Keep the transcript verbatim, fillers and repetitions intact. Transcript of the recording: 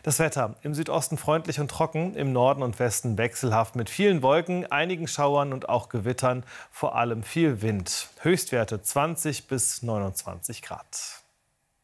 Das Wetter im Südosten freundlich und trocken, im Norden und Westen wechselhaft mit vielen Wolken, einigen Schauern und auch Gewittern, vor allem viel Wind. Höchstwerte zwanzig bis neunundzwanzig Grad.